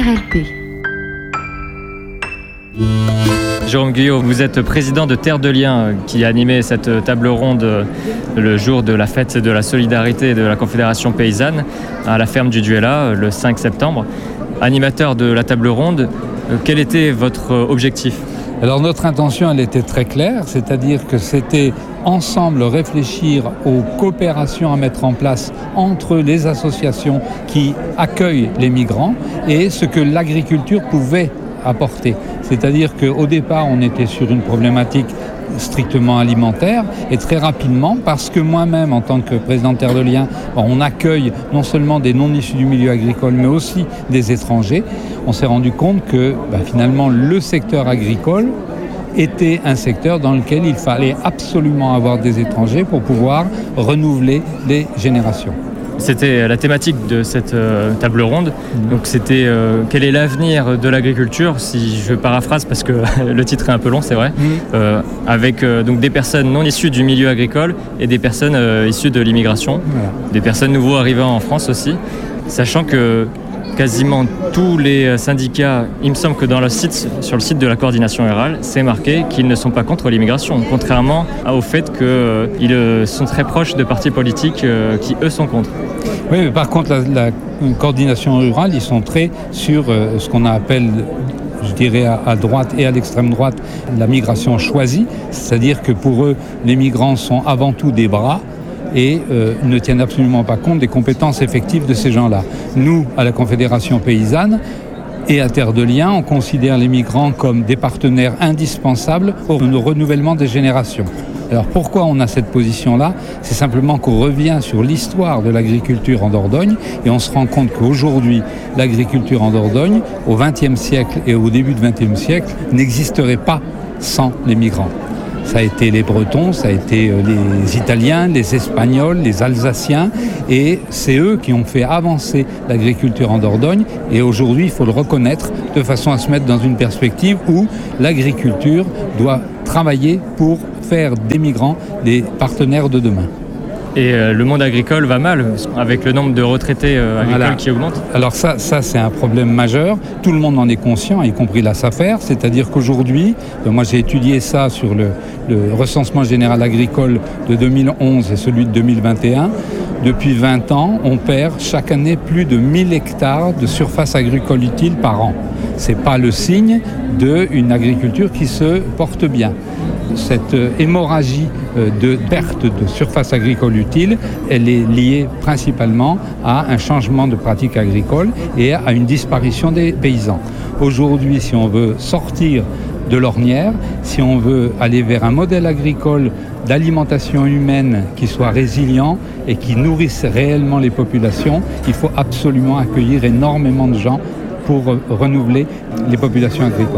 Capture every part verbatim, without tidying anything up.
R L P. Jérôme Guyot, vous êtes président de Terre de Liens qui a animé cette table ronde le jour de la fête de la solidarité de la Confédération paysanne à la ferme du Duella le cinq septembre. Animateur de la table ronde, quel était votre objectif ? Alors notre intention, elle était très claire, c'est-à-dire que c'était ensemble réfléchir aux coopérations à mettre en place entre les associations qui accueillent les migrants et ce que l'agriculture pouvait apporter. C'est-à-dire qu'au départ, on était sur une problématique strictement alimentaire et très rapidement, parce que moi-même, en tant que président de Terre de Liens, on accueille non seulement des non-issus du milieu agricole, mais aussi des étrangers, on s'est rendu compte que bah, finalement, le secteur agricole était un secteur dans lequel il fallait absolument avoir des étrangers pour pouvoir renouveler les générations. C'était la thématique de cette euh, table ronde. Mmh. Donc c'était euh, quel est l'avenir de l'agriculture, si je paraphrase parce que le titre est un peu long, c'est vrai, mmh. euh, avec euh, donc des personnes non issues du milieu agricole et des personnes euh, issues de l'immigration, voilà. Des personnes nouveaux arrivant en France aussi, sachant que quasiment tous les syndicats, il me semble que dans le site, sur le site de la coordination rurale, c'est marqué qu'ils ne sont pas contre l'immigration, contrairement au fait qu'ils euh, sont très proches de partis politiques euh, qui, eux, sont contre. Oui, mais par contre, la, la coordination rurale, ils sont très sur euh, ce qu'on appelle, je dirais à, à droite et à l'extrême droite, la migration choisie, c'est-à-dire que pour eux, les migrants sont avant tout des bras, et euh, ne tiennent absolument pas compte des compétences effectives de ces gens-là. Nous, à la Confédération paysanne et à Terre de Liens, on considère les migrants comme des partenaires indispensables au renouvellement des générations. Alors pourquoi on a cette position-là ? C'est simplement qu'on revient sur l'histoire de l'agriculture en Dordogne et on se rend compte qu'aujourd'hui, l'agriculture en Dordogne, au vingtième siècle et au début du vingtième siècle, n'existerait pas sans les migrants. Ça a été les Bretons, ça a été les Italiens, les Espagnols, les Alsaciens, et c'est eux qui ont fait avancer l'agriculture en Dordogne. Et aujourd'hui, il faut le reconnaître, de façon à se mettre dans une perspective où l'agriculture doit travailler pour faire des migrants des partenaires de demain. Et euh, le monde agricole va mal, avec le nombre de retraités euh, agricoles voilà. qui augmente. Alors ça, ça, c'est un problème majeur. Tout le monde en est conscient, y compris la SAFER. C'est-à-dire qu'aujourd'hui, euh, moi j'ai étudié ça sur le, le recensement général agricole de deux mille onze et celui de deux mille vingt et un. Depuis vingt ans, on perd chaque année plus de mille hectares de surface agricole utile par an. Ce n'est pas le signe d'une agriculture qui se porte bien. Cette hémorragie de perte de surface agricole utile, elle est liée principalement à un changement de pratique agricole et à une disparition des paysans. Aujourd'hui, si on veut sortir de l'ornière, si on veut aller vers un modèle agricole d'alimentation humaine qui soit résilient et qui nourrisse réellement les populations, il faut absolument accueillir énormément de gens pour renouveler les populations agricoles.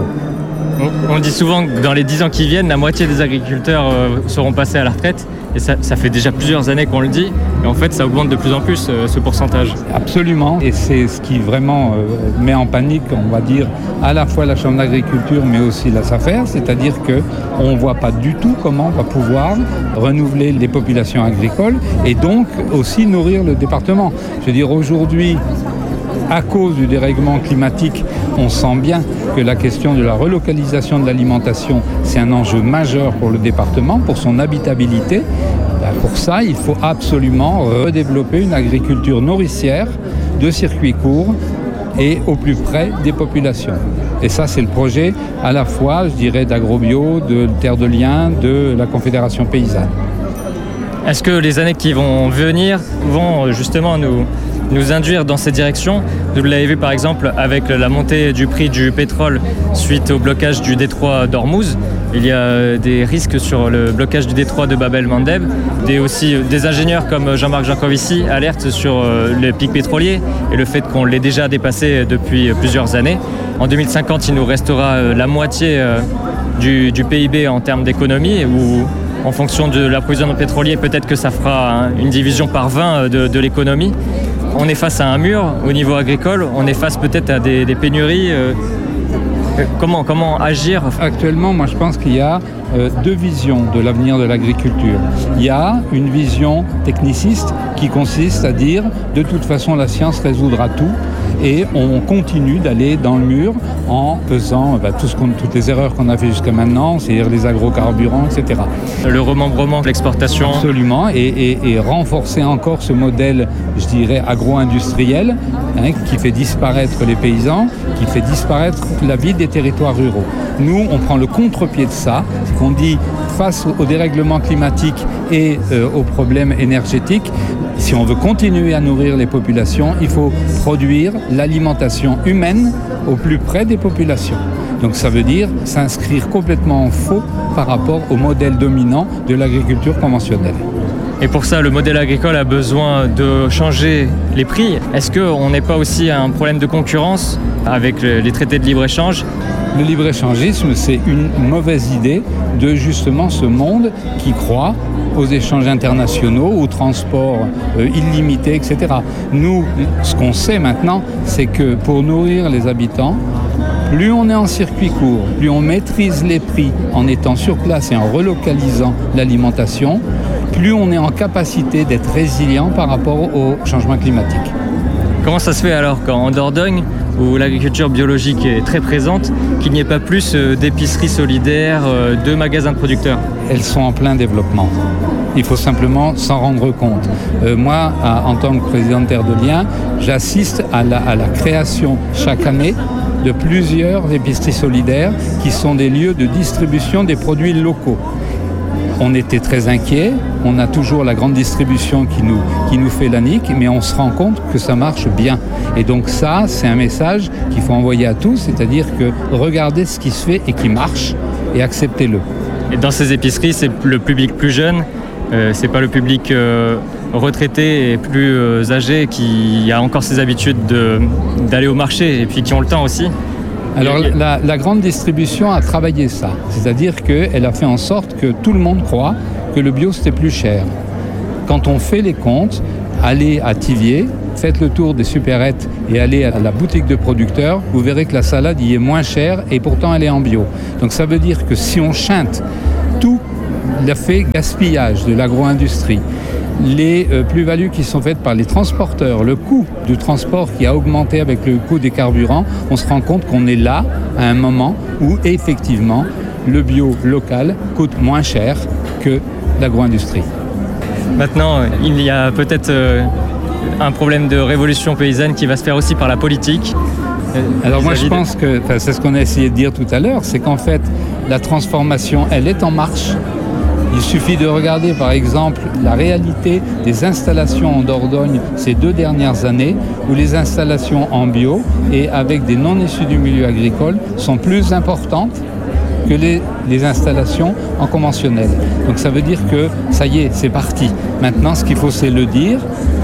On dit souvent que dans les dix ans qui viennent, la moitié des agriculteurs euh, seront passés à la retraite. Et ça, ça fait déjà plusieurs années qu'on le dit. Et en fait, ça augmente de plus en plus, euh, ce pourcentage. Absolument. Et c'est ce qui vraiment euh, met en panique, on va dire, à la fois la Chambre d'agriculture, mais aussi la SAFER. C'est-à-dire qu'on ne voit pas du tout comment on va pouvoir renouveler les populations agricoles et donc aussi nourrir le département. Je veux dire, aujourd'hui, à cause du dérèglement climatique, on sent bien que la question de la relocalisation de l'alimentation, c'est un enjeu majeur pour le département, pour son habitabilité. Ben pour ça, il faut absolument redévelopper une agriculture nourricière de circuits courts et au plus près des populations. Et ça, c'est le projet à la fois, je dirais, d'Agrobio, de Terre de Liens, de la Confédération paysanne. Est-ce que les années qui vont venir vont justement nous, nous induire dans cette direction ? Vous l'avez vu par exemple avec la montée du prix du pétrole suite au blocage du détroit d'Ormuz. Il y a des risques sur le blocage du détroit de Bab el-Mandeb. Des, aussi, des ingénieurs comme Jean-Marc Jancovici alertent sur le pic pétrolier et le fait qu'on l'ait déjà dépassé depuis plusieurs années. En deux mille cinquante, il nous restera la moitié du, du P I B en termes d'économie, où en fonction de l'approvisionnement pétrolier, peut-être que ça fera une division par vingt de, de l'économie. On est face à un mur au niveau agricole, on est face peut-être à des, des pénuries. Euh, comment, comment agir ? Actuellement, moi je pense qu'il y a euh, deux visions de l'avenir de l'agriculture. Il y a une vision techniciste qui consiste à dire de toute façon la science résoudra tout. et on continue d'aller dans le mur en faisant bah, tout ce qu'on, toutes les erreurs qu'on a fait jusqu'à maintenant, c'est-à-dire les agrocarburants, et cetera. Le remembrement, l'exportation. Absolument, et, et, et renforcer encore ce modèle, je dirais, agro-industriel, hein, qui fait disparaître les paysans, qui fait disparaître la vie des territoires ruraux. Nous, on prend le contre-pied de ça, c'est qu'on dit, face au dérèglement climatique et euh, aux problèmes énergétiques, si on veut continuer à nourrir les populations, il faut produire l'alimentation humaine au plus près des populations. Donc ça veut dire s'inscrire complètement en faux par rapport au modèle dominant de l'agriculture conventionnelle. Et pour ça, le modèle agricole a besoin de changer les prix. Est-ce qu'on n'est pas aussi à un problème de concurrence avec les traités de libre-échange ? Le libre-échangisme, c'est une mauvaise idée de justement ce monde qui croit aux échanges internationaux, au transport euh, illimité, et cetera. Nous, ce qu'on sait maintenant, c'est que pour nourrir les habitants, plus on est en circuit court, plus on maîtrise les prix en étant sur place et en relocalisant l'alimentation, plus on est en capacité d'être résilient par rapport au changement climatique. Comment ça se fait alors qu'en Dordogne, où l'agriculture biologique est très présente, qu'il n'y ait pas plus d'épiceries solidaires, de magasins de producteurs ? Elles sont en plein développement. Il faut simplement s'en rendre compte. Euh, moi, à, en tant que président de Terre de Liens, j'assiste à la, à la création chaque année de plusieurs épiceries solidaires qui sont des lieux de distribution des produits locaux. On était très inquiets, on a toujours la grande distribution qui nous, qui nous fait la nique, mais on se rend compte que ça marche bien. Et donc ça, c'est un message qu'il faut envoyer à tous, c'est-à-dire que regardez ce qui se fait et qui marche et acceptez-le. Et dans ces épiceries, c'est le public plus jeune, euh, c'est pas le public euh, retraité et plus euh, âgé qui a encore ses habitudes de, d'aller au marché et puis qui ont le temps aussi. Alors la, la grande distribution a travaillé ça, c'est-à-dire qu'elle a fait en sorte que tout le monde croit que le bio c'était plus cher. Quand on fait les comptes, allez à Thiviers, faites le tour des supérettes et allez à la boutique de producteurs, vous verrez que la salade y est moins chère et pourtant elle est en bio. Donc ça veut dire que si on chinte tout l'effet gaspillage de l'agro-industrie, les euh, plus-values qui sont faites par les transporteurs, le coût du transport qui a augmenté avec le coût des carburants, on se rend compte qu'on est là à un moment où effectivement le bio local coûte moins cher que l'agro-industrie. Maintenant, il y a peut-être euh, un problème de révolution paysanne qui va se faire aussi par la politique. Euh, Alors moi je pense que, enfin, c'est ce qu'on a essayé de dire tout à l'heure, c'est qu'en fait la transformation elle est en marche. Il suffit de regarder par exemple la réalité des installations en Dordogne ces deux dernières années où les installations en bio et avec des non issus du milieu agricole sont plus importantes que les, les installations en conventionnel. Donc ça veut dire que ça y est, c'est parti. Maintenant ce qu'il faut c'est le dire,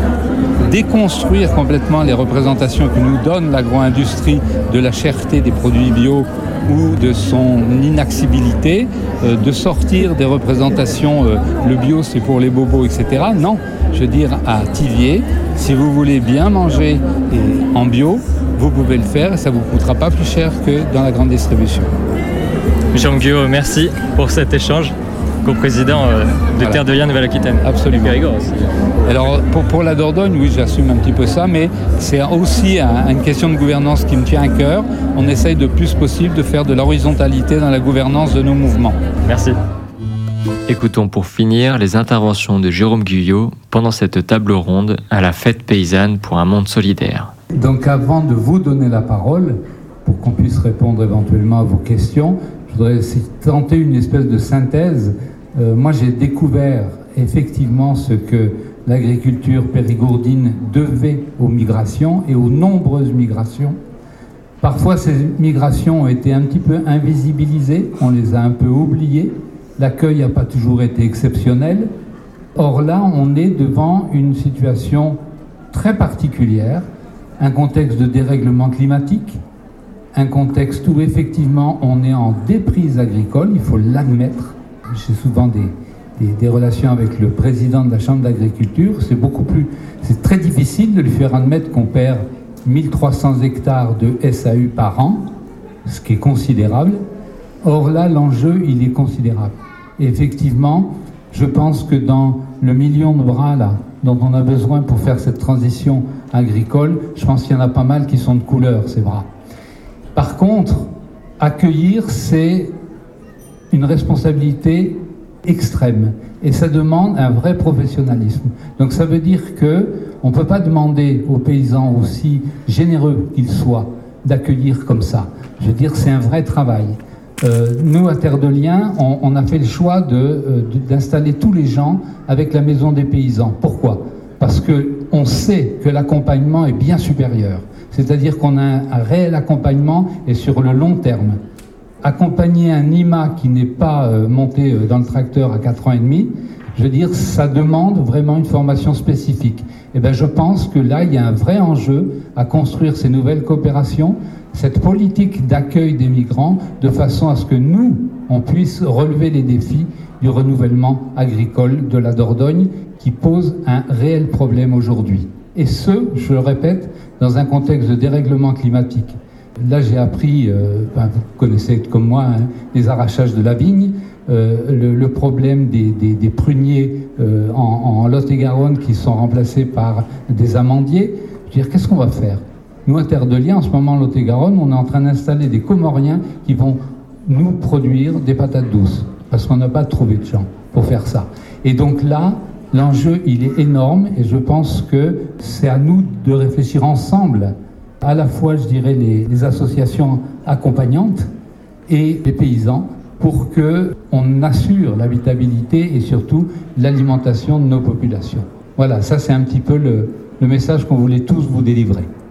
déconstruire complètement les représentations que nous donne l'agro-industrie de la cherté des produits bio ou de son inaccessibilité, euh, de sortir des représentations euh, le bio c'est pour les bobos, et cetera. Non, je veux dire à Thiviers, si vous voulez bien manger et en bio, vous pouvez le faire et ça ne vous coûtera pas plus cher que dans la grande distribution. Jérôme Guyot, merci pour cet échange, co-président euh, de voilà. Terre de Liens Nouvelle-Aquitaine. Absolument. Alors pour, pour la Dordogne, oui, j'assume un petit peu ça, mais c'est aussi un, une question de gouvernance qui me tient à cœur. On essaye de plus possible de faire de l'horizontalité dans la gouvernance de nos mouvements. Merci. Écoutons pour finir les interventions de Jérôme Guyot pendant cette table ronde à la fête paysanne pour un monde solidaire. Donc avant de vous donner la parole, pour qu'on puisse répondre éventuellement à vos questions, je voudrais tenter une espèce de synthèse. Euh, moi j'ai découvert effectivement ce que l'agriculture périgourdine devait aux migrations et aux nombreuses migrations. Parfois, ces migrations ont été un petit peu invisibilisées, on les a un peu oubliées. L'accueil n'a pas toujours été exceptionnel. Or là, on est devant une situation très particulière, un contexte de dérèglement climatique, un contexte où effectivement on est en déprise agricole, il faut l'admettre. J'ai souvent des Des, des relations avec le président de la Chambre d'agriculture, c'est beaucoup plus, c'est très difficile de lui faire admettre qu'on perd mille trois cents hectares de S A U par an, ce qui est considérable. Or là, l'enjeu, il est considérable. Et effectivement, je pense que dans le million de bras là, dont on a besoin pour faire cette transition agricole, je pense qu'il y en a pas mal qui sont de couleur, ces bras. Par contre, accueillir, c'est une responsabilité extrême et ça demande un vrai professionnalisme. Donc ça veut dire que on ne peut pas demander aux paysans, aussi généreux qu'ils soient, d'accueillir comme ça. Je veux dire, c'est un vrai travail. Euh, nous, à Terre de Liens, on, on a fait le choix de, euh, de, d'installer tous les gens avec la maison des paysans. Pourquoi ? Parce qu'on sait que l'accompagnement est bien supérieur. C'est-à-dire qu'on a un, un réel accompagnement et sur le long terme. Accompagner un I M A qui n'est pas euh, monté euh, dans le tracteur à quatre ans et demi, je veux dire, ça demande vraiment une formation spécifique. Et bien, je pense que là, il y a un vrai enjeu à construire ces nouvelles coopérations, cette politique d'accueil des migrants, de façon à ce que nous, on puisse relever les défis du renouvellement agricole de la Dordogne, qui pose un réel problème aujourd'hui. Et ce, je le répète, dans un contexte de dérèglement climatique. Là, j'ai appris, euh, ben, vous connaissez comme moi, hein, les arrachages de la vigne, euh, le, le problème des, des, des pruniers euh, en, en Lot-et-Garonne qui sont remplacés par des amandiers. Je veux dire, qu'est-ce qu'on va faire ? Nous, à Terre de Liens, en ce moment, en Lot-et-Garonne, on est en train d'installer des Comoriens qui vont nous produire des patates douces, parce qu'on n'a pas trouvé de gens pour faire ça. Et donc là, l'enjeu, il est énorme, et je pense que c'est à nous de réfléchir ensemble, à la fois, je dirais, les, les associations accompagnantes et les paysans, pour qu'on assure l'habitabilité et surtout l'alimentation de nos populations. Voilà, ça c'est un petit peu le, le message qu'on voulait tous vous délivrer.